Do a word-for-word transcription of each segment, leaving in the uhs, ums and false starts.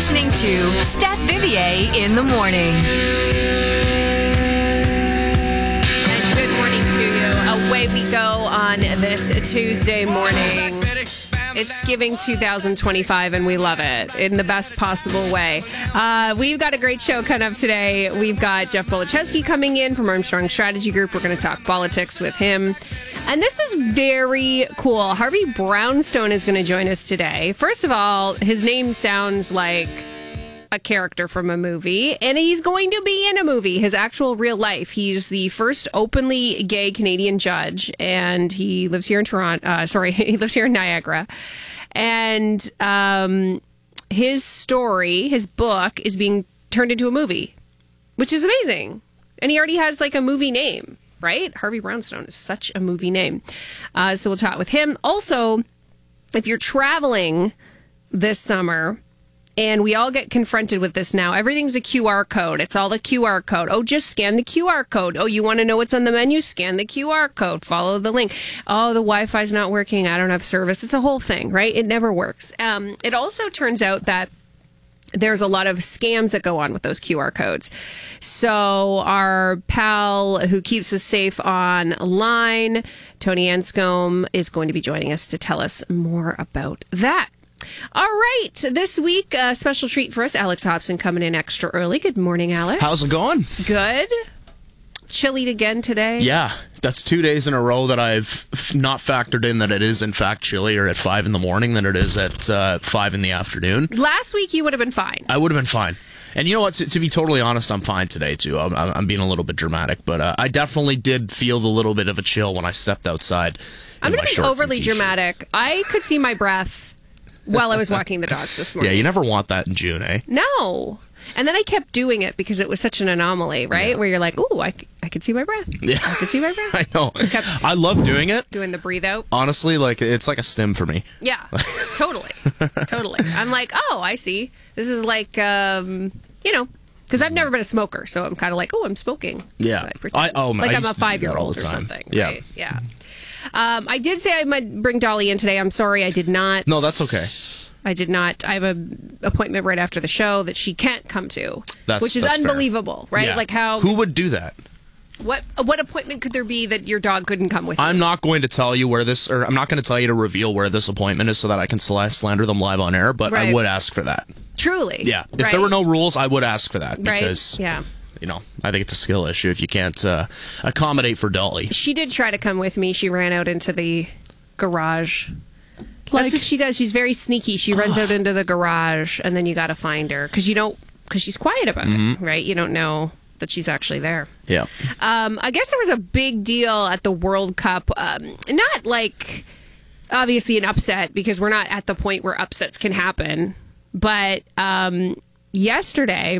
listening to Steph Vivier in the morning. And good morning to you. Away we go on this Tuesday morning. It's Giving two thousand twenty-five, and we love it in the best possible way. Uh, we've got a great show coming up today. We've got Jeff Bolichewski coming in from Armstrong Strategy Group. We're going to talk politics with him. And this is very cool. Harvey Brownstone is going to join us today. First of all, his name sounds like a character from a movie, and he's going to be in a movie, his actual real life. He's the first openly gay Canadian judge, and he lives here in Toronto. Uh, sorry, he lives here in Niagara. And um, his story, his book, is being turned into a movie, which is amazing. And he already has like a movie name, right? Harvey Brownstone is such a movie name. Uh, so we'll chat with him. Also, if you're traveling this summer, and we all get confronted with this now. Everything's a Q R code. It's all the Q R code. Oh, just scan the Q R code. Oh, you want to know what's on the menu? Scan the Q R code. Follow the link. Oh, the Wi-Fi's not working. I don't have service. It's a whole thing, right? It never works. Um, it also turns out that there's a lot of scams that go on with those Q R codes. So our pal who keeps us safe online, Tony Anscombe, is going to be joining us to tell us more about that. All right. This week, a special treat for us. Alex Hobson coming in extra early. Good morning, Alex. How's it going? Good. Chilly again today? Yeah. That's two days in a row that I've f- not factored in that it is, in fact, chillier at five in the morning than it is at uh, five in the afternoon. Last week, you would have been fine. I would have been fine. And you know what? To, to be totally honest, I'm fine today, too. I'm, I'm being a little bit dramatic, but uh, I definitely did feel the little bit of a chill when I stepped outside. I'm going to be overly dramatic. I could see my breath while I was walking the dogs this morning. Yeah, you never want that in June, eh? No. And then I kept doing it because it was such an anomaly, right? Yeah. Where you're like, ooh, I, I could see my breath. Yeah. I could see my breath. I know. I love doing it. Doing the breathe out. Honestly, like it's like a stim for me. Yeah, totally. Totally. I'm like, oh, I see. This is like, um, you know, because I've never been a smoker, so I'm kind of like, oh, I'm smoking. Yeah. I, oh, like I I'm a five-year-old or something. Yeah. Right? Yeah. Um, I did say I might bring Dolly in today. I'm sorry I did not. No, that's okay. I did not. I have an appointment right after the show that she can't come to, that's, which is that's unbelievable, fair. right? Yeah. Like how... Who would do that? What what appointment could there be that your dog couldn't come with you? I'm not going to tell you where this, or I'm not going to tell you to reveal where this appointment is so that I can slander them live on air, but right. I would ask for that. Truly? Yeah. If right. there were no rules, I would ask for that because... Right? Yeah. You know, I think it's a skill issue if you can't uh, accommodate for Dolly. She did try to come with me. She ran out into the garage. Like, That's what she does. She's very sneaky. She runs uh, out into the garage, and then you got to find her because you don't, because she's quiet about mm-hmm. it, right? You don't know that she's actually there. Yeah. Um, I guess there was a big deal at the World Cup. Um, not like obviously an upset because we're not at the point where upsets can happen, but um, yesterday.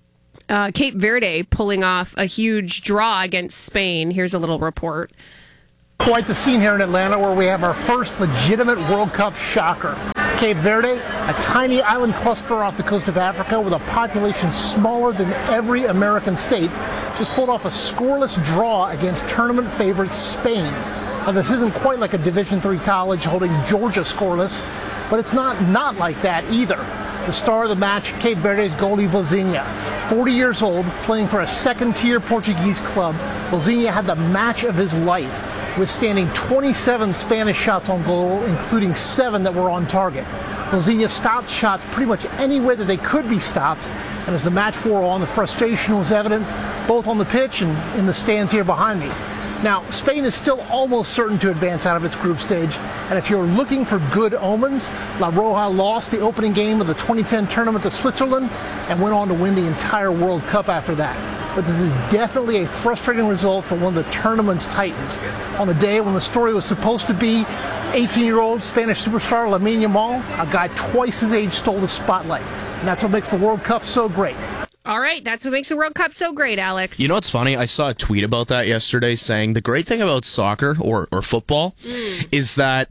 Uh, Cape Verde pulling off a huge draw against Spain. Here's a little report. Quite the scene here in Atlanta where we have our first legitimate World Cup shocker. Cape Verde, a tiny island cluster off the coast of Africa with a population smaller than every American state, just pulled off a scoreless draw against tournament favorite Spain. Now, this isn't quite like a Division three college holding Georgia scoreless, but it's not not like that either. The star of the match, Cape Verde's goalie Vozinha, forty years old, playing for a second-tier Portuguese club. Vozinha had the match of his life, withstanding twenty-seven Spanish shots on goal, including seven that were on target. Vozinha stopped shots pretty much any way that they could be stopped, and as the match wore on, the frustration was evident both on the pitch and in the stands here behind me. Now, Spain is still almost certain to advance out of its group stage, and if you're looking for good omens, La Roja lost the opening game of the twenty ten tournament to Switzerland and went on to win the entire World Cup after that. But this is definitely a frustrating result for one of the tournament's titans. On the day when the story was supposed to be eighteen-year-old Spanish superstar Lamine Yamal, a guy twice his age stole the spotlight. And that's what makes the World Cup so great. All right, that's what makes the World Cup so great, Alex. You know what's funny? I saw a tweet about that yesterday saying the great thing about soccer or, or football mm. is that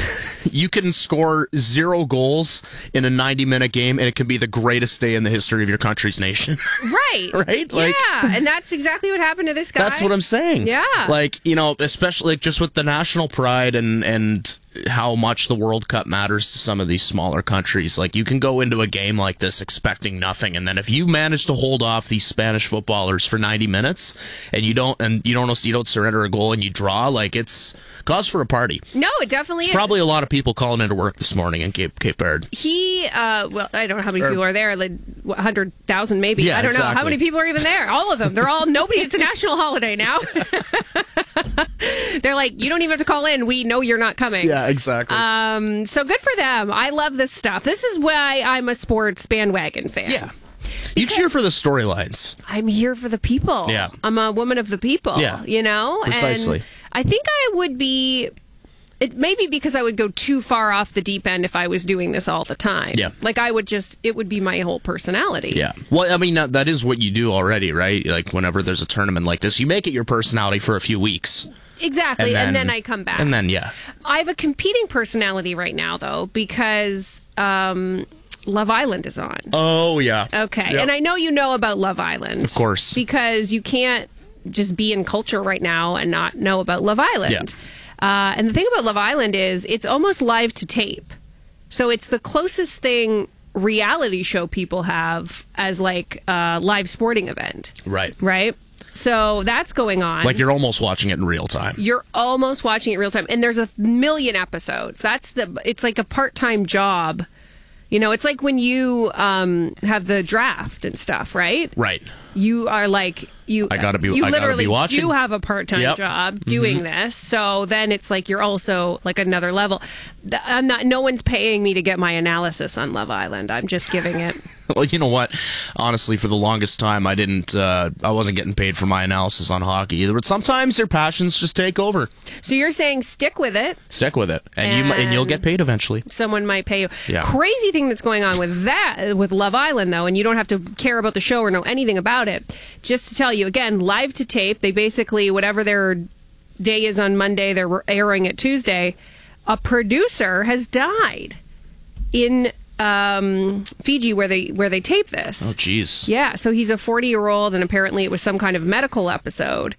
you can score zero goals in a ninety-minute game, and it can be the greatest day in the history of your country's nation. Right. Right? Like, yeah, and that's exactly what happened to this guy. That's what I'm saying. Yeah. Like, you know, especially like, just with the national pride and, and how much the World Cup matters to some of these smaller countries. Like, you can go into a game like this expecting nothing, and then if you manage to hold off these Spanish footballers for ninety minutes, and you don't and you don't you don't surrender a goal and you draw, like, it's cause for a party. No, it definitely There's is. Probably a lot of people calling into work this morning in Cape Cape Verde. He, uh, well, I don't know how many Or- people are there, like one hundred thousand maybe. Yeah, I don't know. How exactly. many people are even there? All of them. They're all, nobody, it's a national holiday now. They're like, you don't even have to call in. We know you're not coming. Yeah, exactly. Um, so good for them. I love this stuff. This is why I'm a sports bandwagon fan. yeah. You cheer for the storylines. I'm here for the people. Yeah. I'm a woman of the people. Yeah. You know? Precisely. And I think I would be, it maybe because I would go too far off the deep end if I was doing this all the time. Yeah. Like I would just, it would be my whole personality. Yeah. Well, I mean, that, that is what you do already, right? Like, whenever there's a tournament like this, you make it your personality for a few weeks. Exactly. And then, and then I come back. And then, yeah. I have a competing personality right now, though, because um, Love Island is on. Oh, yeah. Okay. Yep. And I know you know about Love Island. Of course. Because you can't just be in culture right now and not know about Love Island. Yeah. Uh, and the thing about Love Island is it's almost live to tape. So it's the closest thing reality show people have as like a live sporting event. Right. Right? So that's going on. Like, you're almost watching it in real time. You're almost watching it real time. And there's a million episodes. That's the, it's like a part-time job. You know, it's like when you um, have the draft and stuff, right? Right. You are like, you, I gotta be- you I gotta literally be watching. do have a part-time Yep. job doing this. So then it's like you're also like another level. Th- I'm not, no one's paying me to get my analysis on Love Island. I'm just giving it. Well, you know what? Honestly, for the longest time, I didn't. Uh, I wasn't getting paid for my analysis on hockey either. But sometimes your passions just take over. So you're saying stick with it. Stick with it, and, you and you'll get paid eventually. Someone might pay you. Yeah. Crazy thing that's going on with that, with Love Island, though, and you don't have to care about the show or know anything about it. Just to tell you, again, live to tape. They basically, whatever their day is on Monday, they're airing it Tuesday. A producer has died in um, Fiji where they where they tape this. Oh, jeez. Yeah, so he's a forty-year-old, and apparently it was some kind of medical episode.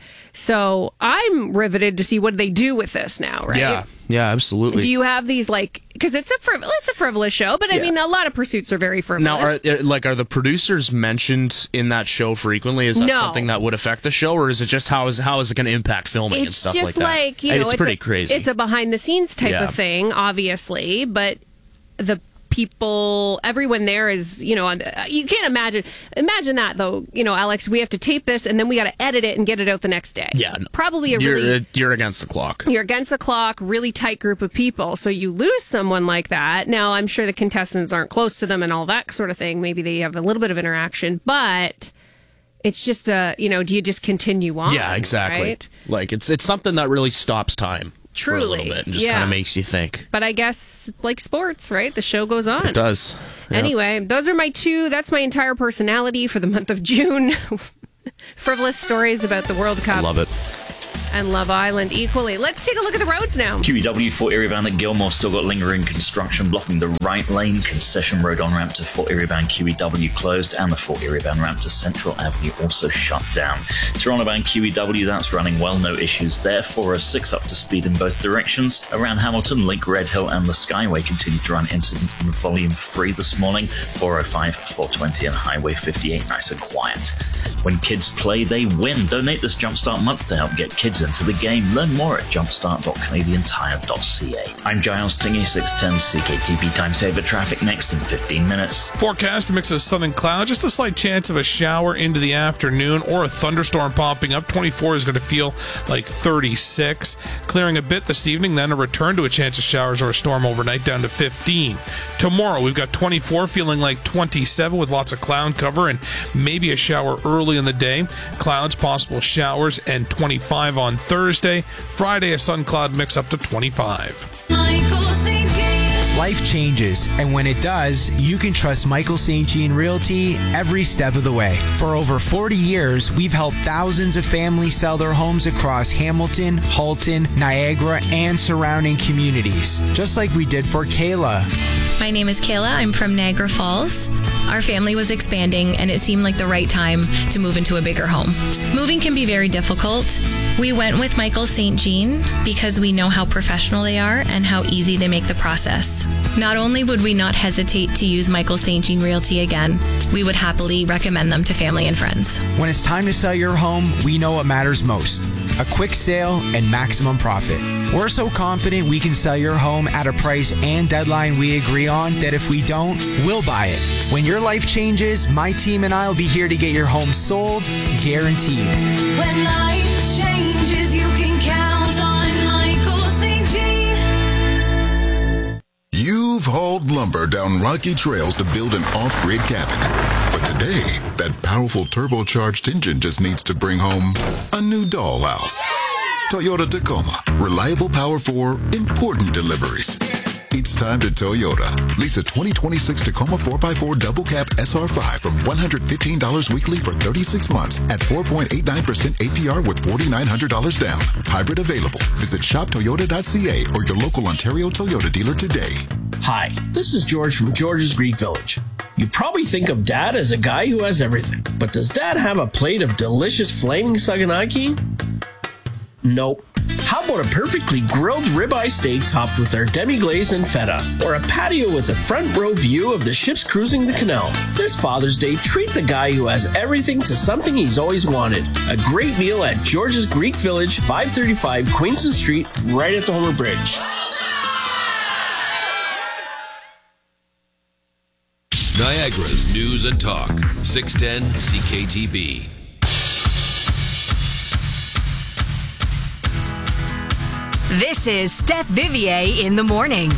So I'm riveted to see what they do with this now, right? Yeah. Yeah. Absolutely. Do you have these, like, because it's a friv- it's a frivolous show, but I Yeah. mean, a lot of pursuits are very frivolous. Now, are uh, like are the producers mentioned in that show frequently? Is that No. something that would affect the show, or is it just how is how is it going to impact filming and It's stuff just like that? like, you And know, it's, it's pretty a, crazy. It's a behind the scenes type Yeah. of thing, obviously, but the people, everyone there is, you know, on- uh, you can't imagine. Imagine that, though. You know, Alex, we have to tape this, and then we got to edit it and get it out the next day. Yeah, probably a you're, really. uh, you're against the clock. You're against the clock, really tight group of people. So you lose someone like that. Now, I'm sure the contestants aren't close to them and all that sort of thing. Maybe they have a little bit of interaction, but it's just a, you know, do you just continue on? Yeah, exactly. Right? Like it's it's something that really stops time for a Truly, little bit and just yeah. kind of makes you think. But I guess it's like sports, right? The show goes on. It does. Yeah. Anyway, those are my two. That's my entire personality for the month of June. Frivolous stories about the World Cup. I love it. And Love Island equally. Let's take a look at the roads now. Q E W Fort Erie Band at Gilmore still got lingering construction blocking the right lane. Concession Road on ramp to Fort Erie Band Q E W closed, and the Fort Erie Band ramp to Central Avenue also shut down. Toronto Band Q E W, that's running well, no issues there. four oh six up to speed in both directions. Around Hamilton, Link, Red Hill and the Skyway continue to run incident and volume free this morning. four oh five, four twenty and Highway fifty-eight nice and quiet. When kids play, they win. Donate this Jumpstart month to help get kids into the game. Learn more at jumpstart dot canadian tire dot c a. I'm Giles Tingy, six ten C K T P time saver traffic next in fifteen minutes. Forecast, a mix of sun and cloud, just a slight chance of a shower into the afternoon or a thunderstorm popping up. twenty-four is going to feel like thirty-six. Clearing a bit this evening, then a return to a chance of showers or a storm overnight down to fifteen. Tomorrow we've got twenty-four feeling like twenty-seven with lots of cloud cover and maybe a shower early in the day. Clouds, possible showers, and twenty-five on Thursday. Friday, a sun cloud mix up to twenty-five. Michael Saint Jean. Life changes, and when it does, you can trust Michael Saint Jean Realty every step of the way. For over forty years, we've helped thousands of families sell their homes across Hamilton, Halton, Niagara, and surrounding communities, just like we did for Kayla. My name is Kayla. I'm from Niagara Falls. Our family was expanding, and it seemed like the right time to move into a bigger home. Moving can be very difficult, We went with Michael Saint Jean because we know how professional they are and how easy they make the process. Not only would we not hesitate to use Michael Saint Jean Realty again, we would happily recommend them to family and friends. When it's time to sell your home, we know what matters most. A quick sale and maximum profit. We're so confident we can sell your home at a price and deadline we agree on that if we don't, we'll buy it. When your life changes, my team and I will be here to get your home sold, guaranteed. When life changes, you can count on Michael Saint Jean. You've hauled lumber down rocky trails to build an off-grid cabin. But today, that powerful turbocharged engine just needs to bring home a new dollhouse. Toyota Tacoma. Reliable power for important deliveries. It's time to Toyota. Lease a twenty twenty-six Tacoma four by four double cab S R five from one hundred fifteen dollars weekly for thirty-six months at four point eight nine percent A P R with four thousand nine hundred dollars down. Hybrid available. Visit shop toyota dot c a or your local Ontario Toyota dealer today. Hi, this is George from George's Greek Village. You probably think of Dad as a guy who has everything. But does Dad have a plate of delicious flaming saganaki? Nope. How about a perfectly grilled ribeye steak topped with our demi-glaze and feta? Or a patio with a front row view of the ships cruising the canal? This Father's Day, treat the guy who has everything to something he's always wanted. A great meal at George's Greek Village, five thirty-five Queenston Street, right at the Homer Bridge. Niagara's News and Talk, six ten C K T B. This is Steph Vivier in the morning.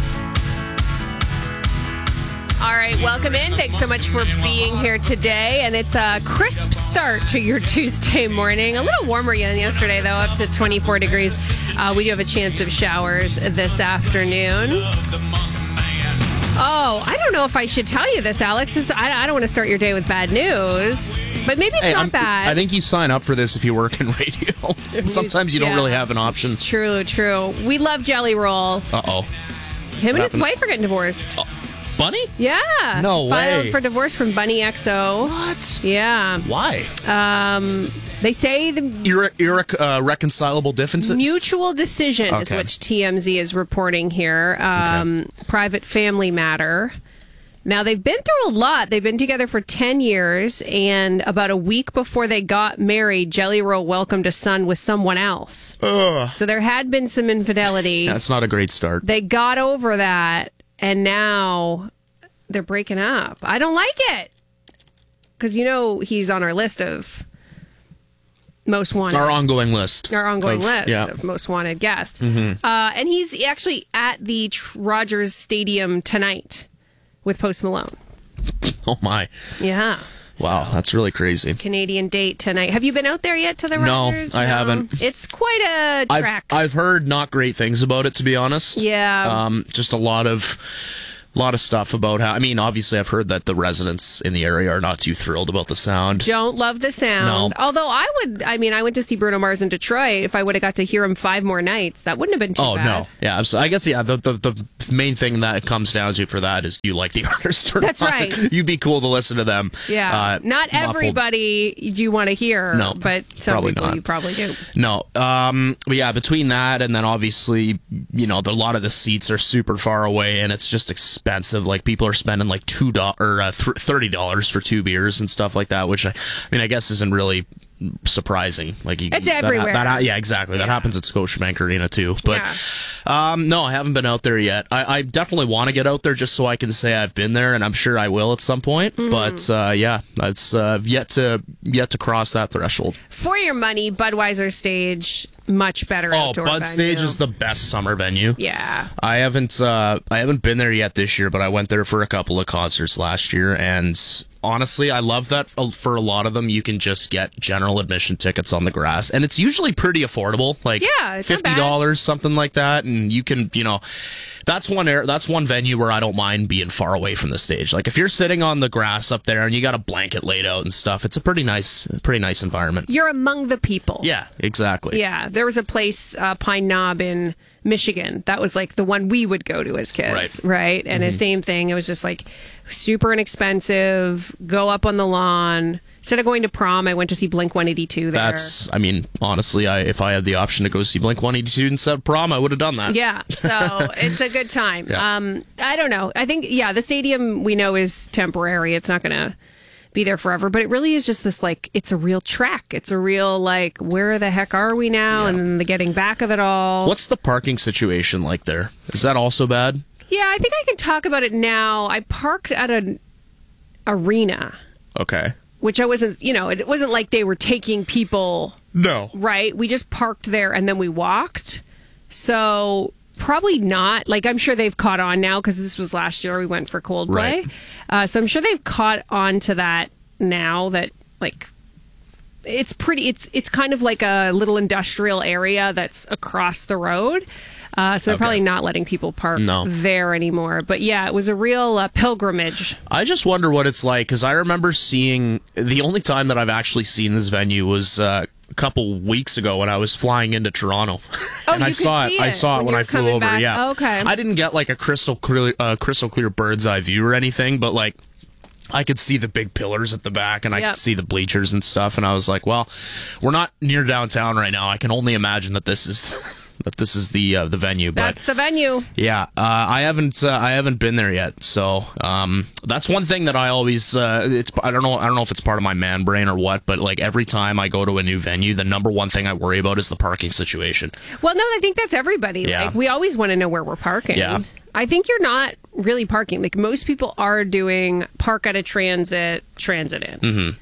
All right, welcome in. Thanks so much for being here today. And it's a crisp start to your Tuesday morning. A little warmer than yesterday, though, up to twenty-four degrees. Uh, we do have a chance of showers this afternoon. Oh, I don't know if I should tell you this, Alex. This, I, I don't want to start your day with bad news, but maybe it's hey, not I'm, bad. I think you sign up for this if you work in radio. Sometimes you yeah, don't really have an option. True, true. We love Jelly Roll. Uh-oh. Him What and his happened? wife are getting divorced. Oh, Bunny? Yeah. No Filed way. for divorce from Bunny X O. What? Yeah. Why? Um, they say the Irre- irre- uh, reconcilable differences? mutual decision is Okay. what T M Z is reporting here. Um, Okay. Private family matter. Now, they've been through a lot. They've been together for ten years, and about a week before they got married, Jelly Roll welcomed a son with someone else. Ugh. So there had been some infidelity. That's not a great start. They got over that, and now they're breaking up. I don't like it. Because, you know, he's on our list of most wanted. Our ongoing list. Our ongoing of- list yeah. of most wanted guests. Mhm. Uh, and he's actually at the Tr- Rogers Stadium tonight with Post Malone. Oh, my. Yeah. Wow, that's really crazy. Canadian date tonight. Have you been out there yet to the No, Rogers? I haven't. It's quite a I've, track. I've heard not great things about it, to be honest. Yeah. Um, just a lot of... lot of stuff about how, I mean, obviously I've heard that the residents in the area are not too thrilled about the sound. Don't love the sound. No. Although I would, I mean, I went to see Bruno Mars in Detroit. If I would have got to hear him five more nights, that wouldn't have been too Oh, bad. no. Yeah, absolutely. I guess, yeah, the, the the main thing that it comes down to for that is you like the artist or That's not. right. You'd be cool to listen to them. Yeah. Uh, not muffled. everybody do you want to hear, No, but some probably people not. you probably do. No. Um, but yeah, between that and then obviously, you know, the, a lot of the seats are super far away and it's just expensive. Like people are spending like two dollars or uh, th- thirty dollars for two beers and stuff like that, which I, I mean, I guess isn't really surprising. Like you, It's that, everywhere. That, yeah, exactly. That happens at Scotiabank Arena too. But um, no, I haven't been out there yet. I, I definitely want to get out there just so I can say I've been there, and I'm sure I will at some point. Mhm. But uh, yeah, it's uh, yet to yet to cross that threshold. For your money, Budweiser Stage, much better Oh, outdoor Bud venue. Stage is the best summer venue. Yeah. I haven't uh, I haven't been there yet this year, but I went there for a couple of concerts last year, and honestly, I love that for a lot of them you can just get general admission tickets on the grass, and it's usually pretty affordable, like Yeah, it's not fifty dollars, something like that, and you can, you know, that's one air, that's one venue where I don't mind being far away from the stage. Like if you're sitting on the grass up there and you got a blanket laid out and stuff, it's a pretty nice, pretty nice environment. You're among the people. Yeah, exactly. Yeah, there was a place, uh, Pine Knob in Michigan. That was like the one we would go to as kids, Right. right? And the Mhm. same thing. It was just like super inexpensive. Go up on the lawn, Instead of going to prom, I went to see Blink one eighty-two there. That's, I mean, honestly, I if I had the option to go see Blink one eighty-two instead of prom, I would have done that. Yeah, so it's a good time. Yeah. Um, I don't know. I think, yeah, the stadium we know is temporary. It's not going to be there forever, but it really is just this, like, it's a real track. It's a real, like, where the heck are we now? Yeah. And the getting back of it all. What's the parking situation like there? Is that also bad? Yeah, I think I can talk about it now. I parked at an arena. Okay. Which I wasn't, you know, it wasn't like they were taking people. No. Right? We just parked there and then we walked. So probably not. Like, I'm sure they've caught on now because this was last year we went for Coldplay. Right. Uh, so I'm sure they've caught on to that now that, like, it's pretty, it's, it's kind of like a little industrial area that's across the road. Uh, so they're Okay. probably not letting people park No. there anymore. But yeah, it was a real uh, pilgrimage. I just wonder what it's like because I remember seeing the only time that I've actually seen this venue was uh, a couple weeks ago when I was flying into Toronto, Oh, and you I could saw see it. I it saw it when when you I were flew coming over. back. Yeah, Oh, okay. I didn't get like a crystal clear, uh, crystal clear bird's eye view or anything, but like I could see the big pillars at the back, and I Yep. could see the bleachers and stuff. And I was like, well, we're not near downtown right now. I can only imagine that this is that this is the uh, the venue. But That's the venue. yeah, uh, I haven't uh, I haven't been there yet, so um, that's one thing that I always uh, it's I don't know I don't know if it's part of my man brain or what, but like every time I go to a new venue, the number one thing I worry about is the parking situation. Well, no, I think that's everybody. Yeah. Like, we always want to know where we're parking. Yeah. I think you're not really parking. Like, most people are doing park at a transit, transit in. Mm-hmm.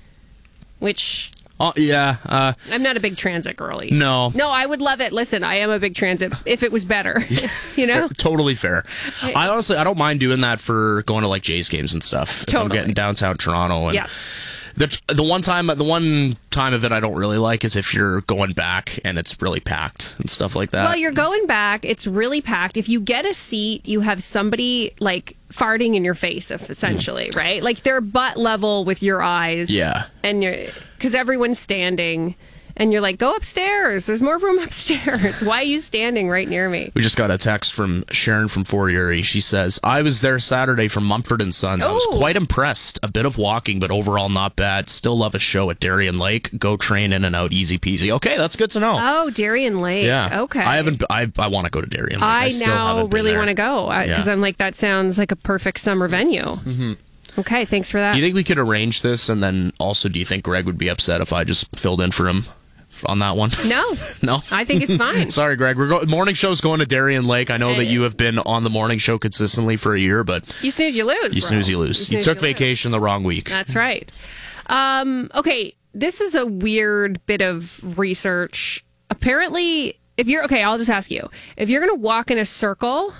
Which Oh yeah, uh, I'm not a big transit girly. No. No, I would love it. Listen, I am a big transit if it was better. You know? totally fair. I honestly I don't mind doing that for going to like Jays games and stuff. If I'm Totally. getting downtown Toronto and. Yeah. The, the one time the one time of it I don't really like is if you're going back and it's really packed and stuff like that. Well, you're going back. It's really packed. If you get a seat, you have somebody like farting in your face, essentially, right? Like they're butt level with your eyes. Yeah. And you're because everyone's standing, and you're like, go upstairs. There's more room upstairs. Why are you standing right near me? We just got a text from Sharon from Fort Erie. She says, I was there Saturday from Mumford and Sons. I was Oh. quite impressed. A bit of walking, but overall not bad. Still love a show at Darien Lake. Go train in and out, easy peasy. Okay, that's good to know. Oh, Darien Lake. yeah. Okay. I haven't. I I want to go to Darien Lake. I, I still now haven't been really there. want to go because Yeah. I'm like, that sounds like a perfect summer venue. Mm-hmm. Okay, thanks for that. Do you think we could arrange this? And then also, do you think Greg would be upset if I just filled in for him on that one? No. No? I think it's fine. Sorry, Greg. We're go- morning show's going to Darien Lake. I know that you have been on the morning show consistently for a year, but You snooze, you lose. you bro. snooze, you lose. You, snooze, took lose. vacation the wrong week. That's right. Um, okay, this is a weird bit of research. Apparently, if you're okay, I'll just ask you. If you're going to walk in a circle,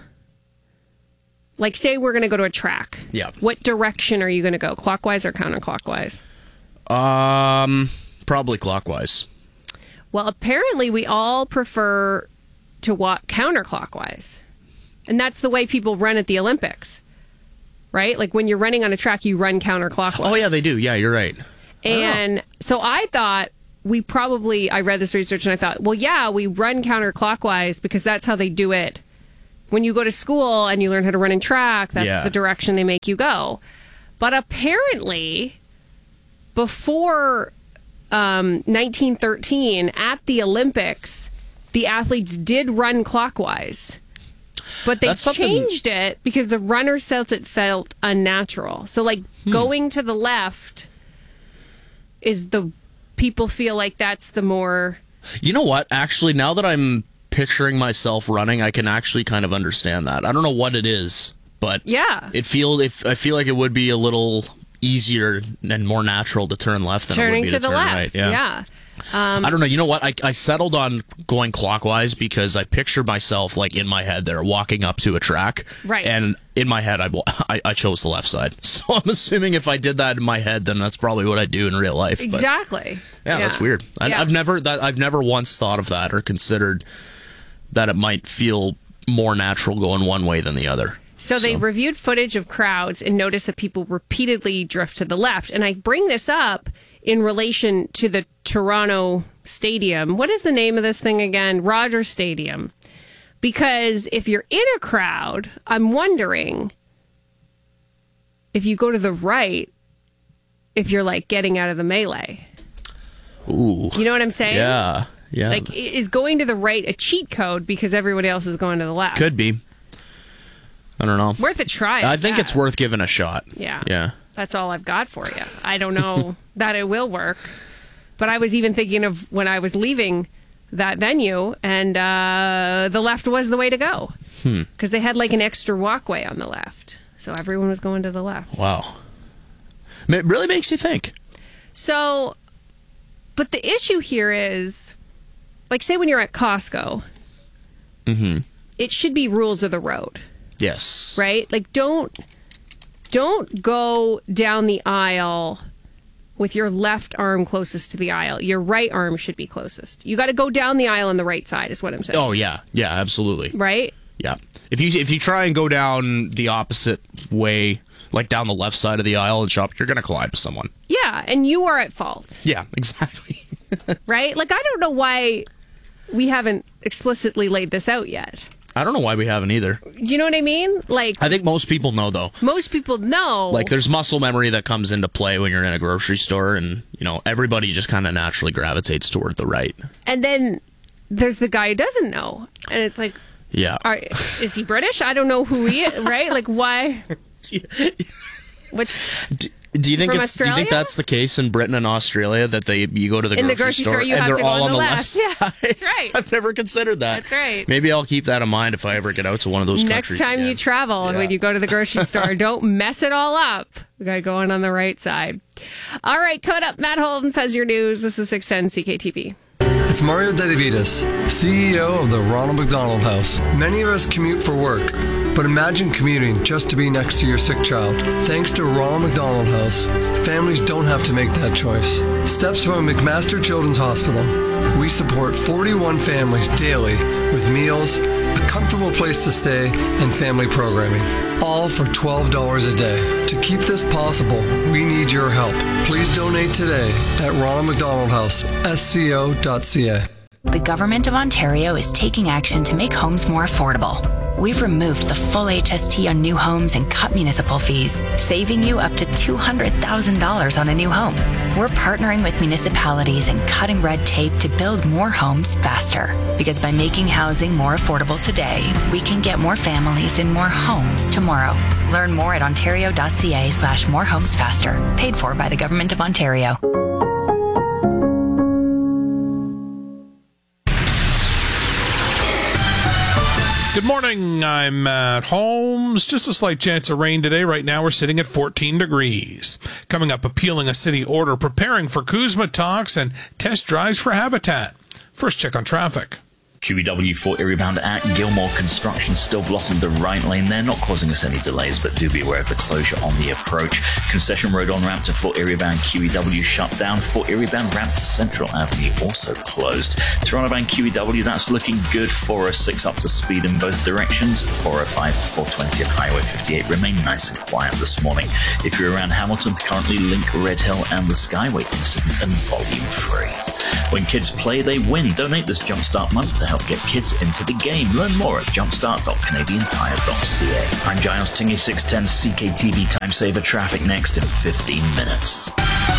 like say we're going to go to a track. Yeah. What direction are you going to go? Clockwise or counterclockwise? Um, probably clockwise. Well, apparently we all prefer to walk counterclockwise. And that's the way people run at the Olympics. Right? Like when you're running on a track, you run counterclockwise. Oh, yeah, they do. Yeah, you're right. And so I thought we probably, I read this research and I thought, well, yeah, we run counterclockwise because that's how they do it. When you go to school and you learn how to run in track, that's Yeah. the direction they make you go. But apparently, before um, nineteen thirteen, at the Olympics, the athletes did run clockwise. But they That's something- changed it because the runners felt it felt unnatural. So, like, Hmm. going to the left is the people feel like that's the more. You know what? Actually, now that I'm picturing myself running, I can actually kind of understand that. I don't know what it is, but Yeah. it feel if I feel like it would be a little easier and more natural to turn left than it Turning would be to to, the turn left. right. Yeah. Um, I don't know. You know what? I, I settled on going clockwise because I pictured myself like in my head there walking up to a track. Right. And in my head, I, I, I chose the left side. So I'm assuming if I did that in my head, then that's probably what I do in real life. But, Exactly. yeah, that's weird. I, Yeah. I've never that I've never once thought of that or considered that it might feel more natural going one way than the other. So they reviewed footage of crowds and noticed that people repeatedly drift to the left. And I bring this up in relation to the Toronto Stadium. What is the name of this thing again? Rogers Stadium. Because if you're in a crowd, I'm wondering if you go to the right, if you're like getting out of the melee. Ooh. You know what I'm saying? Yeah. Yeah. Like, is going to the right a cheat code because everybody else is going to the left? Could be. I don't know. Worth a try. I think it's worth giving a shot. Yeah. Yeah. That's all I've got for you. I don't know that it will work. But I was even thinking of when I was leaving that venue, and uh, the left was the way to go. Hmm. Because they had like an extra walkway on the left. So everyone was going to the left. Wow. It really makes you think. So, but the issue here is, like, say when you're at Costco, Mm-hmm. it should be rules of the road. Yes. Right? Like, don't don't go down the aisle with your left arm closest to the aisle. Your right arm should be closest. You got to go down the aisle on the right side, is what I'm saying. Oh, yeah. Yeah, absolutely. Right? Yeah. If you if you try and go down the opposite way, like down the left side of the aisle and shop, you're going to collide with someone. Yeah, and you are at fault. Yeah, exactly. Right? Like, I don't know why we haven't explicitly laid this out yet. I don't know why we haven't either. Do you know what I mean? Like, I think most people know, though. most people know. Like, there's muscle memory that comes into play when you're in a grocery store, and, you know, everybody just kind of naturally gravitates toward the right. And then there's the guy who doesn't know. And it's like, Yeah. are, is he British? I don't know who he is, right? Like, why? What's... Do, do you think From it's? Do you think Australia? that's the case in Britain and Australia, that they you go to the In grocery, the grocery store, you and have they're to go all on on the the left. left Yeah, side? that's right. I've never considered that. That's right. Maybe I'll keep that in mind if I ever get out to one of those Next countries time again. you travel, Yeah. when you go to the grocery store, don't mess it all up. We got going on the right side. All right, coming up, Matt Holmes has your news. This is six ten C K T V. It's Mario Dedivitas, C E O of the Ronald McDonald House. Many of us commute for work, but imagine commuting just to be next to your sick child. Thanks to Ronald McDonald House, families don't have to make that choice. Steps from McMaster Children's Hospital. We support forty-one families daily with meals, a comfortable place to stay, and family programming. All for twelve dollars a day. To keep this possible, we need your help. Please donate today at Ronald McDonald House, S C O dot C A. The Government of Ontario is taking action to make homes more affordable. We've removed the full H S T on new homes and cut municipal fees, saving you up to two hundred thousand dollars on a new home. We're partnering with municipalities and cutting red tape to build more homes faster. Because by making housing more affordable today, we can get more families in more homes tomorrow. Learn more at ontario dot c a slash more homes faster. Paid for by the Government of Ontario. Good morning, I'm Matt Holmes. Just a slight chance of rain today. Right now we're sitting at fourteen degrees. Coming up, appealing a city order, preparing for Kuzma talks, and test drives for Habitat. First check on traffic. Q E W four area bound at Gilmore. Construction still blocking the right lane there, not causing us any delays, but do be aware of the closure on the approach. Concession Road on ramp to Fort Erie bound Q E W shut down. Fort Erie bound ramp to Central Avenue also closed. Toronto bound Q E W, that's looking good. four oh six up to speed in both directions. four oh five to four twenty and Highway fifty-eight remain nice and quiet this morning. If you're around Hamilton, currently link Red Hill and the Skyway incident and volume free. When kids play, they win. Donate this Jumpstart month to help get kids into the game. Learn more at jumpstart dot canadian tire dot c a. I'm Giles Tingy, six ten C K T V Time Saver. Traffic next in fifteen minutes.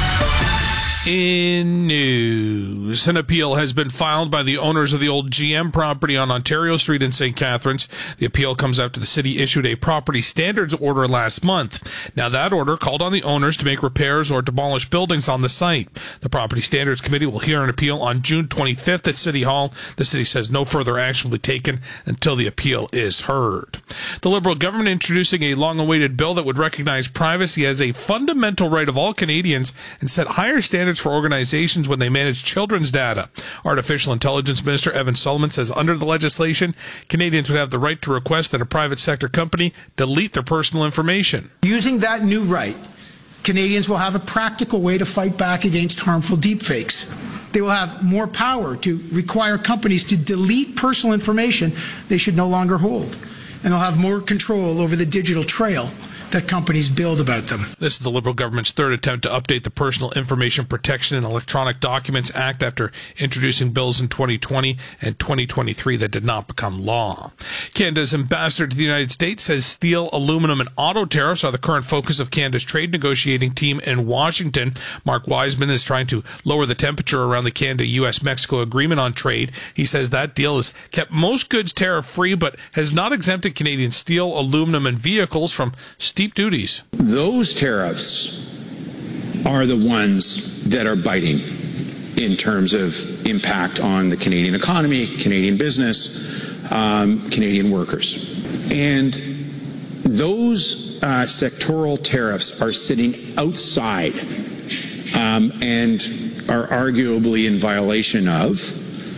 In news, an appeal has been filed by the owners of the old G M property on Ontario Street in Saint Catharines. The appeal comes after the city issued a property standards order last month. Now, that order called on the owners to make repairs or demolish buildings on the site. The Property Standards Committee will hear an appeal on June twenty-fifth at City Hall. The city says no further action will be taken until the appeal is heard. The Liberal government introducing a long-awaited bill that would recognize privacy as a fundamental right of all Canadians and set higher standards for organizations when they manage children's data. Artificial Intelligence Minister Evan Solomon says under the legislation, Canadians would have the right to request that a private sector company delete their personal information. Using that new right, Canadians will have a practical way to fight back against harmful deepfakes. They will have more power to require companies to delete personal information they should no longer hold. And they'll have more control over the digital trail that companies build about them. This is the Liberal government's third attempt to update the Personal Information Protection and Electronic Documents Act after introducing bills in twenty twenty and twenty twenty-three that did not become law. Canada's ambassador to the United States says steel, aluminum, and auto tariffs are the current focus of Canada's trade negotiating team in Washington. Mark Wiseman is trying to lower the temperature around the Canada-U S Mexico agreement on trade. He says that deal has kept most goods tariff-free, but has not exempted Canadian steel, aluminum, and vehicles from steep duties. Those tariffs are the ones that are biting in terms of impact on the Canadian economy, Canadian business, um, Canadian workers. And those uh, sectoral tariffs are sitting outside um, and are arguably in violation of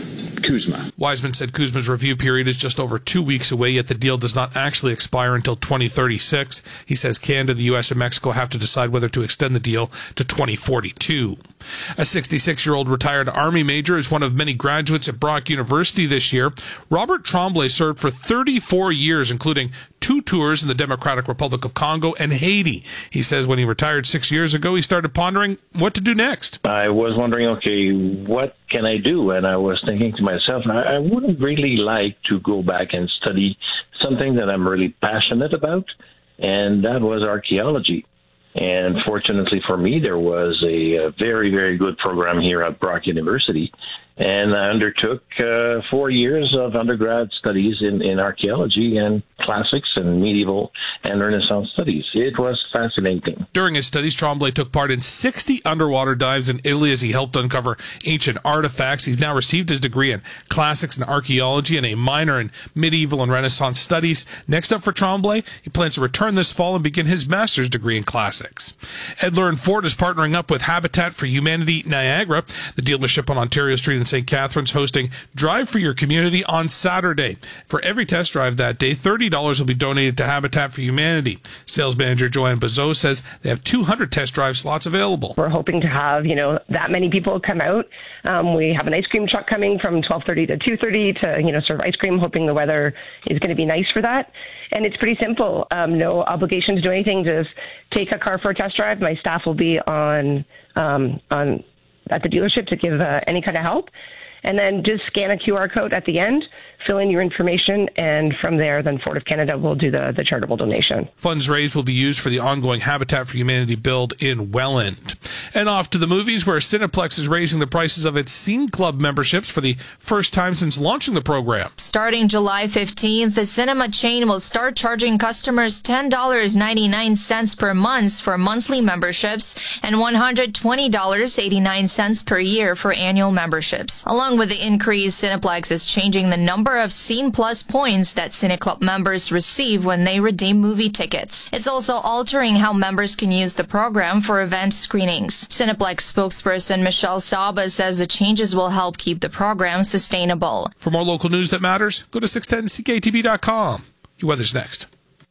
CUSMA. Wiseman said CUSMA's review period is just over two weeks away, yet the deal does not actually expire until twenty thirty-six. He says Canada, the U S, and Mexico have to decide whether to extend the deal to twenty forty-two. A sixty-six-year-old retired Army major is one of many graduates at Brock University this year. Robert Tremblay served for thirty-four years, including two tours in the Democratic Republic of Congo and Haiti. He says when he retired six years ago, he started pondering what to do next. I was wondering, okay, what can I do? And I was thinking to myself, I, I wouldn't really like to go back and study something that I'm really passionate about, and that was archaeology. And fortunately for me, there was a, a very, very good program here at Brock University. And I undertook uh, four years of undergrad studies in, in archaeology and classics and medieval and Renaissance studies. It was fascinating. During his studies, Tremblay took part in sixty underwater dives in Italy as he helped uncover ancient artifacts. He's now received his degree in classics and archaeology and a minor in medieval and Renaissance studies. Next up for Tremblay, he plans to return this fall and begin his master's degree in classics. Edler and Ford is partnering up with Habitat for Humanity Niagara. The dealership on Ontario Street in Saint Catharines hosting Drive for Your Community on Saturday. For every test drive that day, thirty dollars will be donated to Habitat for Humanity. Sales manager Joanne Bazot says they have two hundred test drive slots available. We're hoping to have, you know, that many people come out. Um, we have an ice cream truck coming from twelve thirty to two thirty to, you know, serve ice cream, hoping the weather is going to be nice for that. And it's pretty simple. Um, no obligation to do anything. Just take a car for a test drive. My staff will be on um, on at the dealership to give uh, any kind of help. And then just scan a Q R code at the end, fill in your information, and from there, then Ford of Canada will do the, the charitable donation. Funds raised will be used for the ongoing Habitat for Humanity build in Welland. And off to the movies, where Cineplex is raising the prices of its Scene Club memberships for the first time since launching the program. Starting July fifteenth, the cinema chain will start charging customers ten dollars and ninety-nine cents per month for monthly memberships and one hundred twenty dollars and eighty-nine cents per year for annual memberships. Along with the increase, Cineplex is changing the number of Scene Plus points that CineClub members receive when they redeem movie tickets. It's also altering how members can use the program for event screenings. Cineplex spokesperson Michelle Saba says the changes will help keep the program sustainable. For more local news that matters, go to six ten C K T B dot com. Your weather's next.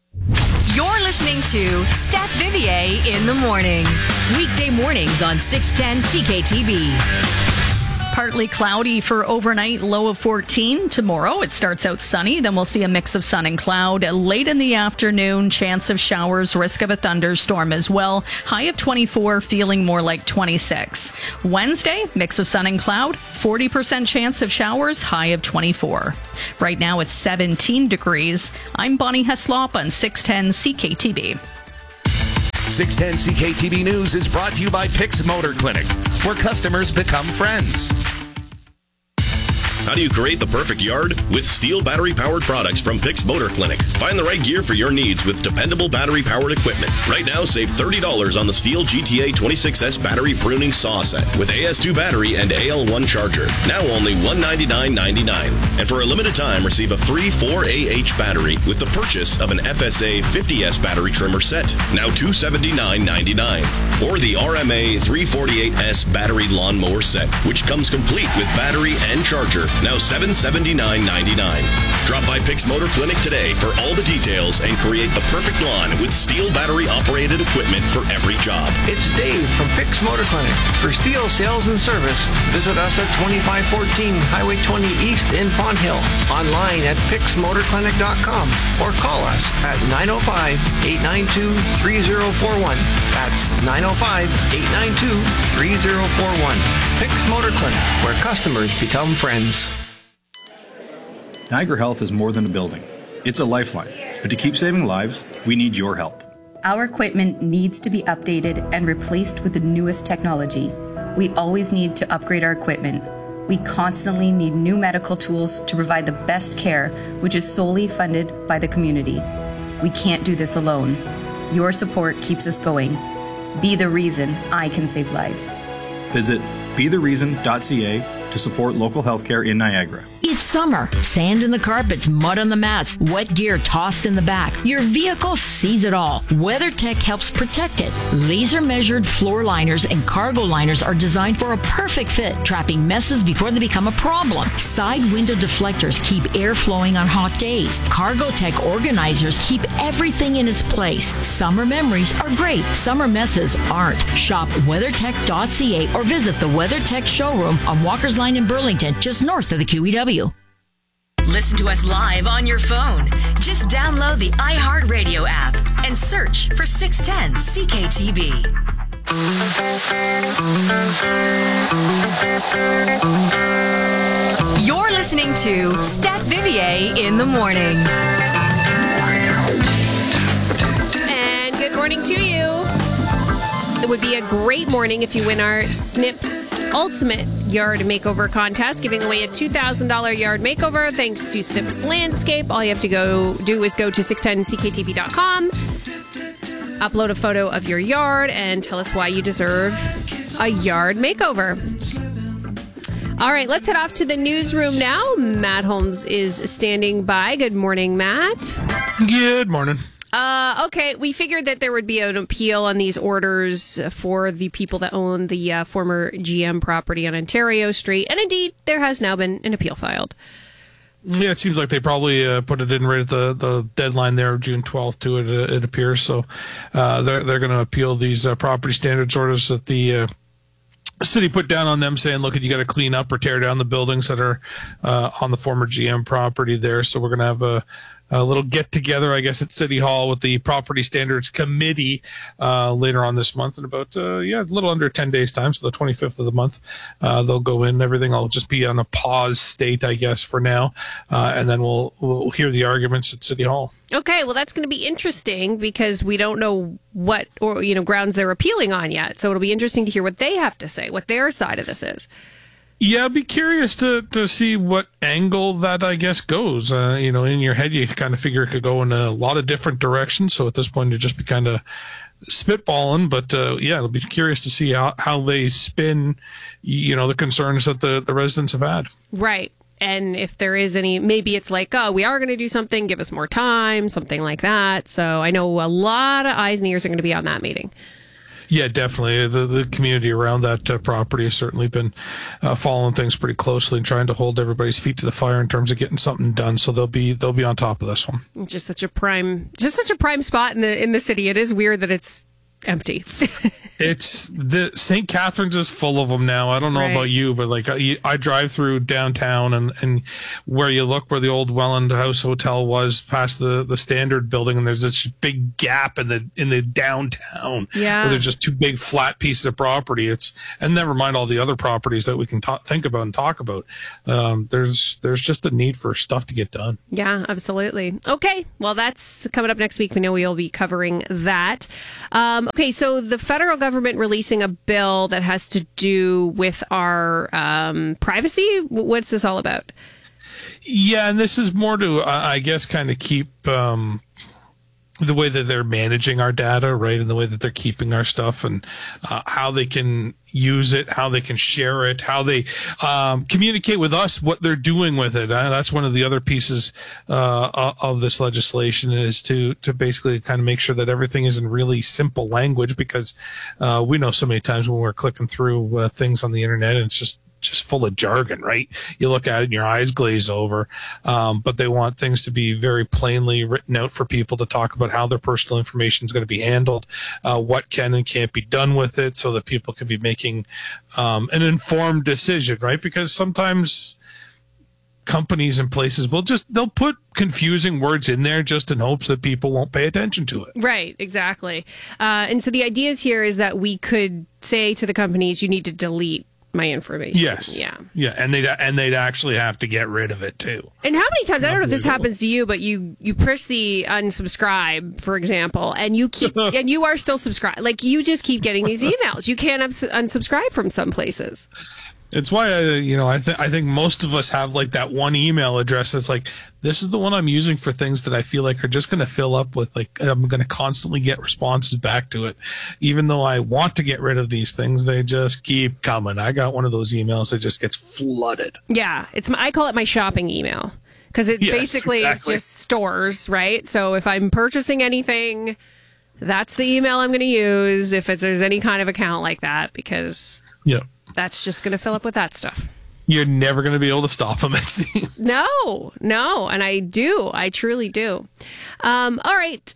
You're listening to Steph Vivier in the morning. Weekday mornings on six ten C K T B. Partly cloudy for overnight, low of fourteen. Tomorrow it starts out sunny, then we'll see a mix of sun and cloud. Late in the afternoon, chance of showers, risk of a thunderstorm as well. High of twenty-four, feeling more like twenty-six. Wednesday, mix of sun and cloud, forty percent chance of showers, high of twenty-four. Right now it's seventeen degrees. I'm Bonnie Heslop on six ten C K T B. six ten C K T B News is brought to you by Pix Motor Clinic, where customers become friends. How do you create the perfect yard? With steel battery-powered products from Pix Motor Clinic. Find the right gear for your needs with dependable battery-powered equipment. Right now, save thirty dollars on the Steel G T A twenty-six S battery pruning saw set with A S two battery and A L one charger. Now only one hundred ninety-nine ninety-nine. And for a limited time, receive a free four A H battery with the purchase of an F S A fifty S battery trimmer set. Now two hundred seventy-nine ninety-nine. or the R M A three forty-eight S battery lawnmower set, which comes complete with battery and charger, now seven hundred seventy-nine ninety-nine. Drop by Pix Motor Clinic today for all the details and create the perfect lawn with STIHL battery-operated equipment for every job. It's Dave from Pix Motor Clinic. For STIHL sales and service, visit us at twenty-five fourteen Highway twenty East in Pond Hill, online at pix motor clinic dot com, or call us at nine oh five, eight nine two, three oh four one. That's nine oh five, eight nine two, three oh four one. Pix Motor Clinic, where customers become friends. Niagara Health is more than a building. It's a lifeline. But to keep saving lives, we need your help. Our equipment needs to be updated and replaced with the newest technology. We always need to upgrade our equipment. We constantly need new medical tools to provide the best care, which is solely funded by the community. We can't do this alone. Your support keeps us going. Be the reason I can save lives. Visit be the reason dot c a to support local healthcare in Niagara. It's summer. Sand in the carpets, mud on the mats, wet gear tossed in the back. Your vehicle sees it all. WeatherTech helps protect it. Laser measured floor liners and cargo liners are designed for a perfect fit, trapping messes before they become a problem. Side window deflectors keep air flowing on hot days. CargoTech organizers keep everything in its place. Summer memories are great. Summer messes aren't. Shop weathertech dot c a or visit the WeatherTech showroom on Walker's Line in Burlington, just north of the Q E W. Listen to us live on your phone. Just download the iHeartRadio app and search for six ten C K T B. You're listening to Steph Vivier in the morning. And good morning to you. It would be a great morning if you win our Snips Ultimate Yard Makeover Contest, giving away a two thousand dollars yard makeover thanks to Snips Landscape. All you have to go do is go to six ten c k t v dot com, upload a photo of your yard, and tell us why you deserve a yard makeover. All right, let's head off to the newsroom now. Matt Holmes is standing by. Good morning, Matt. Good morning. Uh, okay, we figured that there would be an appeal on these orders for the people that own the uh, former G M property on Ontario Street. And indeed, there has now been an appeal filed. Yeah, it seems like they probably uh, put it in right at the, the deadline there of June twelfth, too, it, it appears. So uh, they're, they're going to appeal these uh, property standards orders that the uh, city put down on them, saying, look, you got to clean up or tear down the buildings that are uh, on the former G M property there. So we're going to have a A little get together, I guess, at City Hall with the Property Standards Committee uh, later on this month in about, uh, yeah, a little under ten days' time. So the twenty-fifth of the month, uh, they'll go in. Everything will just be on a pause state, I guess, for now. Uh, and then we'll, we'll hear the arguments at City Hall. Okay, well, that's going to be interesting because we don't know what or you know grounds they're appealing on yet. So it'll be interesting to hear what they have to say, what their side of this is. Yeah, I'd be curious to, to see what angle that, I guess, goes. Uh, you know, in your head, you kind of figure it could go in a lot of different directions. So at this point, you'd just be kind of spitballing. But, uh, yeah, it'll be curious to see how, how they spin, you know, the concerns that the, the residents have had. Right. And if there is any, maybe it's like, oh, we are going to do something, give us more time, something like that. So I know a lot of eyes and ears are going to be on that meeting. Yeah, definitely. The the community around that uh, property has certainly been uh, following things pretty closely and trying to hold everybody's feet to the fire in terms of getting something done. So they'll be they'll be on top of this one. Just such a prime, just such a prime spot in the in the city. It is weird that it's empty. It's the Saint Catharines is full of them now. I don't know right. about you, but like I, I drive through downtown and, and where you look where the old Welland House Hotel was past the, the Standard building, and there's this big gap in the in the downtown yeah. where there's just two big flat pieces of property. It's and never mind all the other properties that we can ta- think about and talk about. Um, there's there's just a need for stuff to get done. Yeah, absolutely. Okay, well that's coming up next week. We know we'll be covering that. Um, okay, so the federal government government releasing a bill that has to do with our um, privacy. What's this all about? Yeah, and this is more to, uh, I guess, kind of keep um, the way that they're managing our data, right, and the way that they're keeping our stuff, and uh, how they can use it, how they can share it, how they um, communicate with us what they're doing with it. Uh, that's one of the other pieces uh, of this legislation, is to to basically kind of make sure that everything is in really simple language, because uh, we know so many times when we're clicking through uh, things on the internet and it's just just full of jargon, right? You look at it and your eyes glaze over. Um, but they want things to be very plainly written out for people to talk about how their personal information is going to be handled, uh, what can and can't be done with it, so that people can be making um, an informed decision, right? Because sometimes companies and places will just, they'll put confusing words in there just in hopes that people won't pay attention to it. Right, exactly. Uh, and so the idea here is that we could say to the companies, you need to delete my information. Yes. Yeah. Yeah. And they'd, and they'd actually have to get rid of it too. And how many times, I don't know if this happens to you, but you, you press the unsubscribe, for example, and you keep, and you are still subscribed. Like, you just keep getting these emails. You can't ups- unsubscribe from some places. It's why, I, you know, I think I think most of us have like that one email address that's like, this is the one I'm using for things that I feel like are just going to fill up with, like, I'm going to constantly get responses back to it. Even though I want to get rid of these things, they just keep coming. I got one of those emails that just gets flooded. Yeah, it's my, I call it my shopping email, because it Yes, basically exactly. is just stores, right? So if I'm purchasing anything, that's the email I'm going to use if it's, there's any kind of account like that, because yeah. that's just going to fill up with that stuff. You're never going to be able to stop them, it seems. No, no. And I do. I truly do. Um, all right.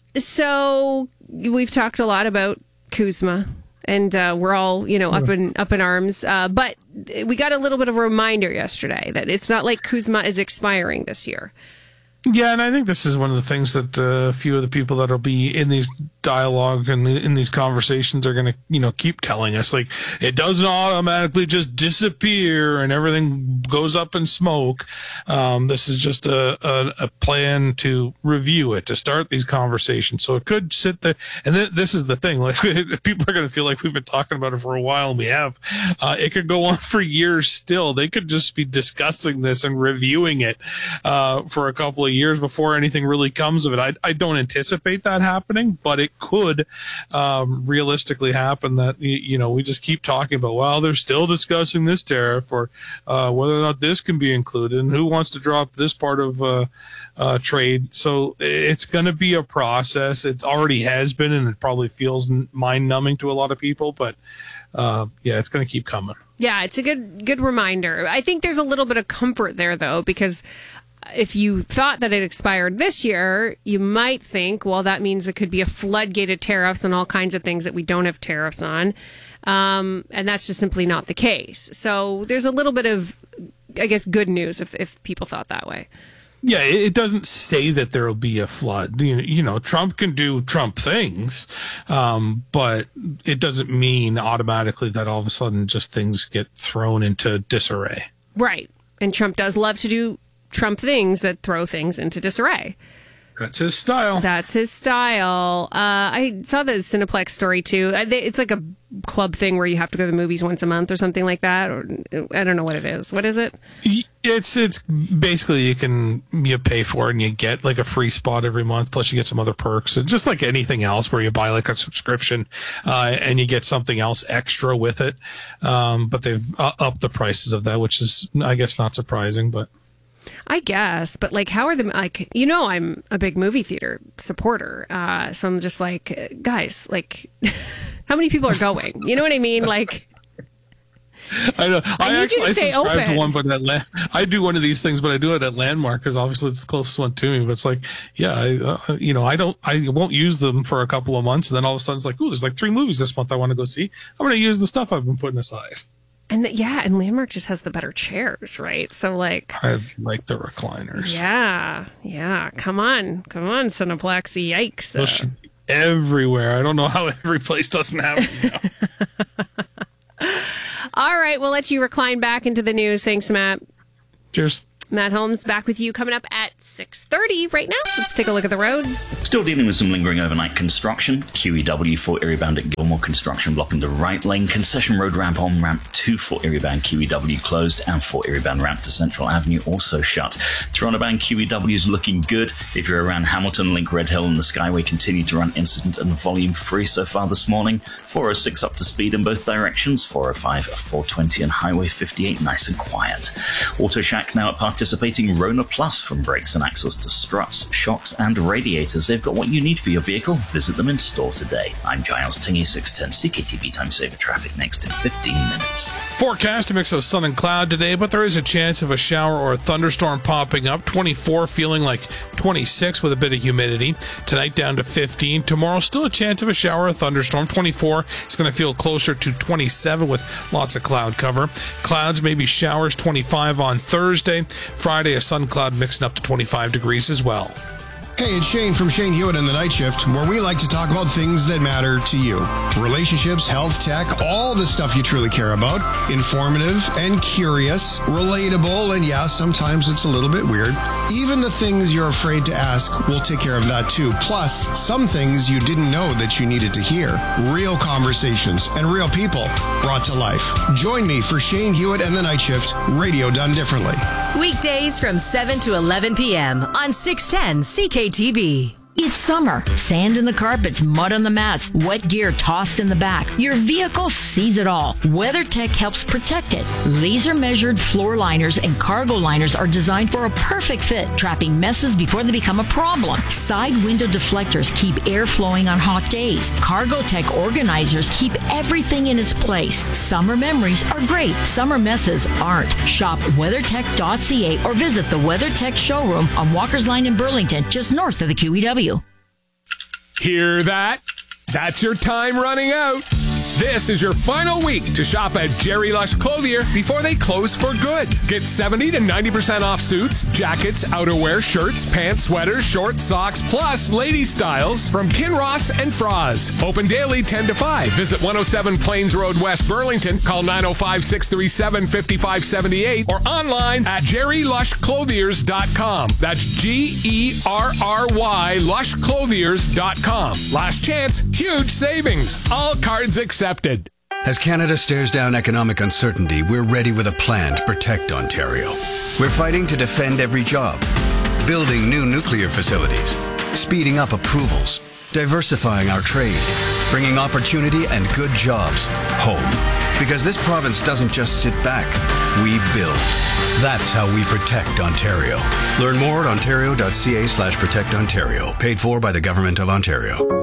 So we've talked a lot about Kuzma, and uh, we're all, you know, up in up in arms. Uh, but we got a little bit of a reminder yesterday that it's not like Kuzma is expiring this year. Yeah, and I think this is one of the things that uh, a few of the people that'll be in these dialogue and in these conversations are going to, you know, keep telling us, like, it doesn't automatically just disappear and everything goes up in smoke. Um, this is just a, a, a plan to review it, to start these conversations. So it could sit there. And th- this is the thing, like, people are going to feel like we've been talking about it for a while, and we have. Uh, it could go on for years still. They could just be discussing this and reviewing it uh, for a couple of years before anything really comes of it. I, I don't anticipate that happening, but it could um, realistically happen that, you know, we just keep talking about, well, they're still discussing this tariff, or uh, whether or not this can be included, and who wants to drop this part of uh, uh, trade. So it's going to be a process. It already has been, and it probably feels mind numbing to a lot of people, but uh, yeah, it's going to keep coming. Yeah, it's a good good reminder. I think there's a little bit of comfort there, though, because if you thought that it expired this year, you might think, well, that means it could be a floodgate of tariffs on all kinds of things that we don't have tariffs on. Um, and that's just simply not the case. So there's a little bit of, I guess, good news if, if people thought that way. Yeah, it doesn't say that there will be a flood. You know, you know, Trump can do Trump things, um, but it doesn't mean automatically that all of a sudden just things get thrown into disarray. Right. And Trump does love to do Trump things that throw things into disarray. That's his style. That's his style. Uh, I saw the Cineplex story too. It's like a club thing where you have to go to the movies once a month or something like that. Or I don't know what it is. What is it? It's it's basically you can you pay for it and you get like a free spot every month. Plus you get some other perks. And just like anything else where you buy like a subscription uh, and you get something else extra with it. Um, but they've uh, upped the prices of that, which is, I guess, not surprising, but. I guess, but like, how are the, like, you know, I'm a big movie theater supporter. Uh, so I'm just like, guys, like, how many people are going? You know what I mean? Like, I know. I, I actually I subscribe open. to one, but at La- I do one of these things, but I do it at Landmark because obviously it's the closest one to me. But it's like, yeah, I, uh, you know, I don't, I won't use them for a couple of months, and then all of a sudden it's like, ooh, there's like three movies this month I want to go see. I'm going to use the stuff I've been putting aside. And the, yeah, and Landmark just has the better chairs, right? So like, I like the recliners. Yeah, yeah. Come on, come on, Cineplex. Yikes! Those should be everywhere. I don't know how every place doesn't have them now. All right, we'll let you recline back into the news. Thanks, Matt. Cheers. Matt Holmes back with you coming up at six thirty right now. Let's take a look at the roads. Still dealing with some lingering overnight construction. Q E W for Erie Bound at Gilmore construction blocking the right lane. Concession Road ramp on ramp two for Erie Bound Q E W closed, and for Erie Bound ramp to Central Avenue also shut. Toronto Bound Q E W is looking good. If you're around Hamilton, Link, Red Hill and the Skyway continue to run incident and volume free so far this morning. four oh six up to speed in both directions. four oh five, four twenty and Highway fifty-eight nice and quiet. Auto Shack now at participating Rona Plus, from brakes and axles to struts, shocks and radiators. They've got what you need for your vehicle. Visit them in store today. I'm Giles Tingy, six ten C K T V time saver traffic next in fifteen minutes. Forecast a mix of sun and cloud today, but there is a chance of a shower or a thunderstorm popping up. twenty-four feeling like twenty-six with a bit of humidity. Tonight down to fifteen. Tomorrow still a chance of a shower or thunderstorm. twenty-four. It's going to feel closer to twenty-seven with lots of cloud cover. Clouds, maybe showers. twenty-five on Thursday. Friday a sun cloud mixing up to twenty-five degrees as well. Hey, it's Shane from Shane Hewitt and the Night Shift, where we like to talk about things that matter to you. Relationships, health, tech, all the stuff you truly care about. Informative and curious, relatable, and yeah, sometimes it's a little bit weird. Even the things you're afraid to ask, we'll take care of that too. Plus, some things you didn't know that you needed to hear. Real conversations and real people brought to life. Join me for Shane Hewitt and the Night Shift, radio done differently. Weekdays from seven to eleven p.m. on six ten C K T B. It's summer. Sand in the carpets, mud on the mats, wet gear tossed in the back. Your vehicle sees it all. WeatherTech helps protect it. Laser-measured floor liners and cargo liners are designed for a perfect fit, trapping messes before they become a problem. Side window deflectors keep air flowing on hot days. Cargotech organizers keep everything in its place. Summer memories are great. Summer messes aren't. Shop weathertech dot c a or visit the WeatherTech showroom on Walker's Line in Burlington, just north of the Q E W. Hear that? That's your time running out. This is your final week to shop at Jerry Lush Clothier before they close for good. Get seventy to ninety percent off suits, jackets, outerwear, shirts, pants, sweaters, shorts, socks, plus lady styles from Kinross and Froz. Open daily ten to five. Visit one oh seven Plains Road, West Burlington. Call nine oh five, six three seven, five five seven eight or online at jerry lush clothiers dot com. That's G E R R Y lush clothiers dot com. Last chance, huge savings. All cards accepted. As Canada stares down economic uncertainty, we're ready with a plan to protect Ontario. We're fighting to defend every job, building new nuclear facilities, speeding up approvals, diversifying our trade, bringing opportunity and good jobs home. Because this province doesn't just sit back, we build. That's how we protect Ontario. Learn more at ontario dot c a slash protect Ontario. Paid for by the Government of Ontario.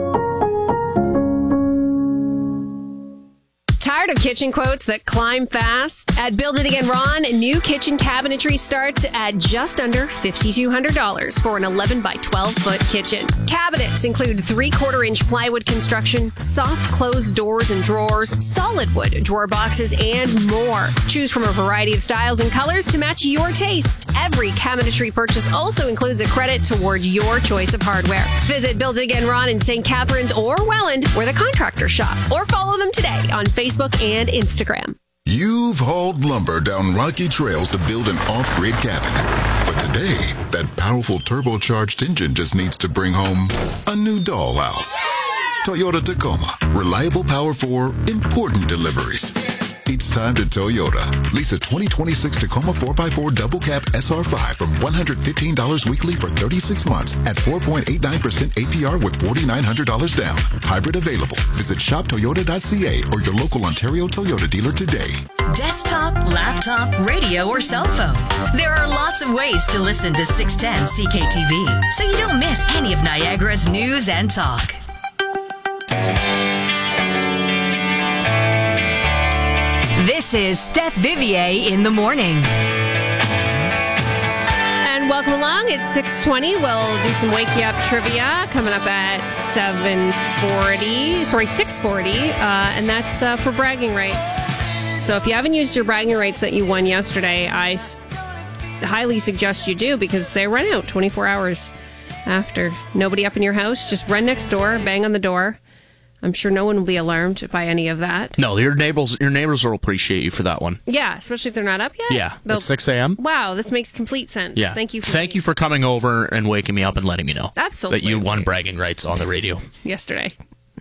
Tired of kitchen quotes that climb fast? At Build It Again Ron, new kitchen cabinetry starts at just under five thousand two hundred dollars for an eleven by twelve foot kitchen. Cabinets include three-quarter inch plywood construction, soft closed doors and drawers, solid wood drawer boxes, and more. Choose from a variety of styles and colors to match your taste. Every cabinetry purchase also includes a credit toward your choice of hardware. Visit Build It Again Ron in Saint Catharines or Welland, where the contractors shop, or follow them today on Facebook and Instagram. You've hauled lumber down rocky trails to build an off-grid cabin. But today, that powerful turbocharged engine just needs to bring home a new dollhouse. Toyota Tacoma. Reliable power for important deliveries. It's time to Toyota. Lease a twenty twenty-six Tacoma four by four double cab S R five from one hundred fifteen dollars weekly for thirty-six months at four point eight nine percent A P R with four thousand nine hundred dollars down. Hybrid available. Visit shop toyota dot c a or your local Ontario Toyota dealer today. Desktop, laptop, radio, or cell phone. There are lots of ways to listen to six ten C K T V, so you don't miss any of Niagara's news and talk. This is Steph Vivier in the morning. And welcome along. It's six twenty. We'll do some Wake You Up trivia coming up at seven forty. Sorry, six forty. Uh, and that's uh, for bragging rights. So if you haven't used your bragging rights that you won yesterday, I s- highly suggest you do, because they run out twenty-four hours after. Nobody up in your house. Just run next door, bang on the door. I'm sure no one will be alarmed by any of that. No, your neighbors your neighbors will appreciate you for that one. Yeah, especially if they're not up yet. Yeah, They'll- at six a.m. Wow, this makes complete sense. Yeah. Thank you for Thank you for coming over and waking me up and letting me know. Absolutely. That you won bragging rights on the radio. yesterday.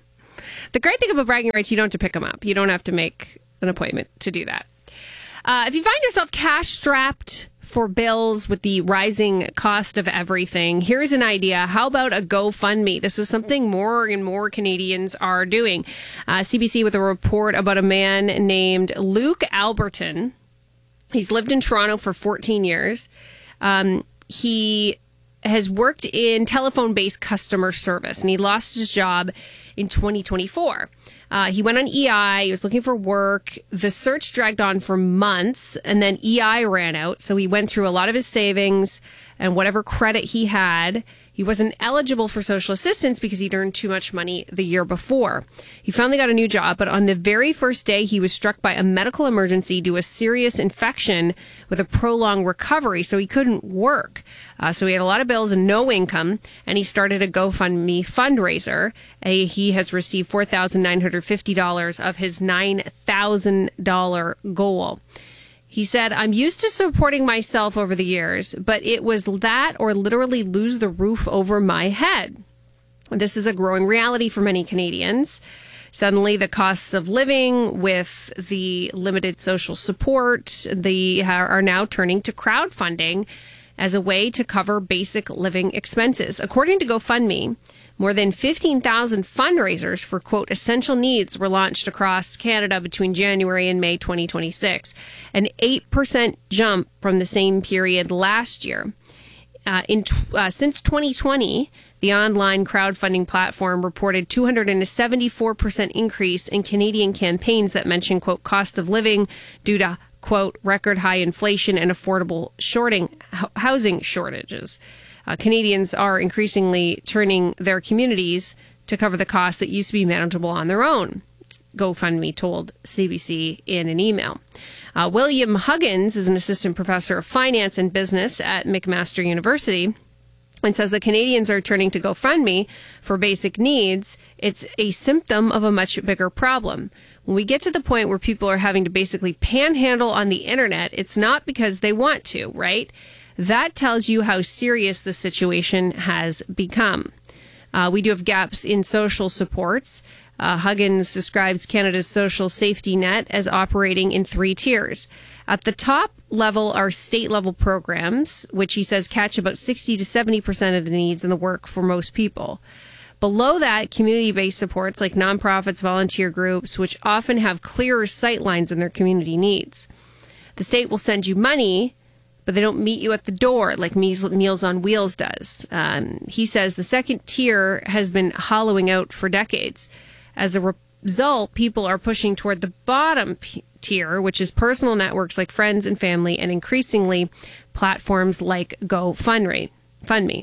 The great thing about bragging rights, you don't have to pick them up. You don't have to make an appointment to do that. Uh, if you find yourself cash-strapped for bills with the rising cost of everything, here's an idea. How about a GoFundMe? This is something more and more Canadians are doing. Uh, C B C with a report about a man named Luke Alberton. He's lived in Toronto for fourteen years. Um, he has worked in telephone-based customer service, and he lost his job in twenty twenty-four. Uh, he went on E I. He was looking for work. The search dragged on for months, and then E I ran out. So he went through a lot of his savings and whatever credit he had. He wasn't eligible for social assistance because he'd earned too much money the year before. He finally got a new job, but on the very first day, he was struck by a medical emergency due to a serious infection with a prolonged recovery, so he couldn't work. Uh, so he had a lot of bills and no income, and he started a GoFundMe fundraiser. A, he has received four thousand nine hundred fifty dollars of his nine thousand dollars goal. He said, I'm used to supporting myself over the years, but it was that or literally lose the roof over my head. This is a growing reality for many Canadians. Suddenly, the costs of living with the limited social support, they are now turning to crowdfunding as a way to cover basic living expenses. According to GoFundMe, more than fifteen thousand fundraisers for, quote, essential needs were launched across Canada between January and May twenty twenty-six, an eight percent jump from the same period last year. Uh, in uh, since twenty twenty, the online crowdfunding platform reported two hundred seventy-four percent increase in Canadian campaigns that mention, quote, cost of living due to, quote, record high inflation and affordable shorting, housing shortages. Uh, Canadians are increasingly turning their communities to cover the costs that used to be manageable on their own, GoFundMe told C B C in an email. Uh, William Huggins is an assistant professor of finance and business at McMaster University and says that Canadians are turning to GoFundMe for basic needs. It's a symptom of a much bigger problem. When we get to the point where people are having to basically panhandle on the internet, it's not because they want to, right? That tells you how serious the situation has become. Uh, we do have gaps in social supports. Uh, Huggins describes Canada's social safety net as operating in three tiers. At the top level are state-level programs, which he says catch about sixty to seventy percent of the needs and the work for most people. Below that, community-based supports like nonprofits, volunteer groups, which often have clearer sightlines in their community needs. The state will send you money, but they don't meet you at the door like Meals on Wheels does. Um, he says the second tier has been hollowing out for decades. As a result, people are pushing toward the bottom p- tier, which is personal networks like friends and family, and increasingly platforms like GoFundMe. Fund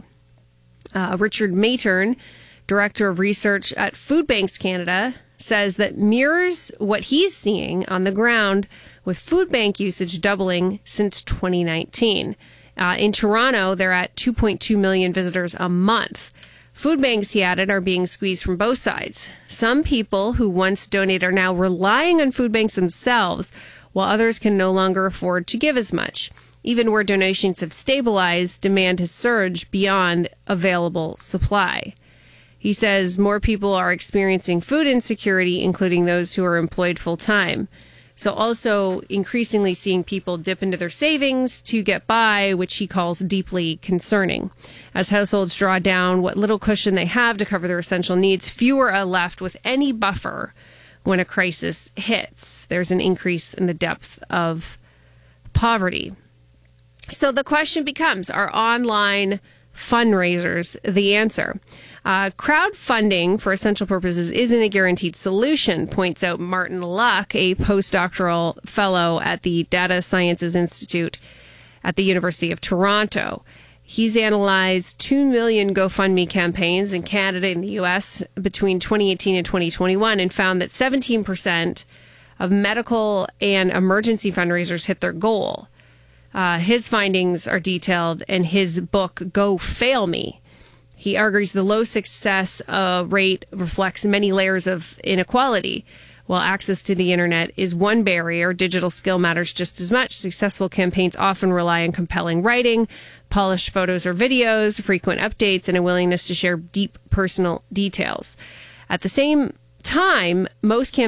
uh, Richard Mayturn, Director of Research at Food Banks Canada, says that mirrors what he's seeing on the ground with food bank usage doubling since twenty nineteen. Uh, in Toronto, they're at two point two million visitors a month. Food banks, he added, are being squeezed from both sides. Some people who once donated are now relying on food banks themselves, while others can no longer afford to give as much. Even where donations have stabilized, demand has surged beyond available supply. He says more people are experiencing food insecurity, including those who are employed full-time. So also increasingly seeing people dip into their savings to get by, which he calls deeply concerning. As households draw down what little cushion they have to cover their essential needs, fewer are left with any buffer when a crisis hits. There's an increase in the depth of poverty. So the question becomes, are online fundraisers the answer? Uh, crowdfunding for essential purposes isn't a guaranteed solution, points out Martin Luck, a postdoctoral fellow at the Data Sciences Institute at the University of Toronto. He's analyzed two million GoFundMe campaigns in Canada and the U S between twenty eighteen and twenty twenty-one and found that seventeen percent of medical and emergency fundraisers hit their goal. Uh, his findings are detailed in his book, Go Fail Me. He argues the low success uh, rate reflects many layers of inequality. While access to the internet is one barrier, digital skill matters just as much. Successful campaigns often rely on compelling writing, polished photos or videos, frequent updates, and a willingness to share deep personal details. At the same time, most campaigns